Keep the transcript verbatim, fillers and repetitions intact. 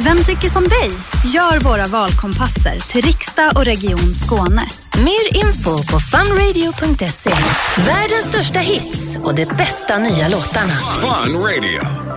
Vem tycker som dig? Gör våra valkompasser till riksdag och region Skåne. Mer info på funradio punkt se. Världens största hits och de bästa nya låtarna. Fun Radio.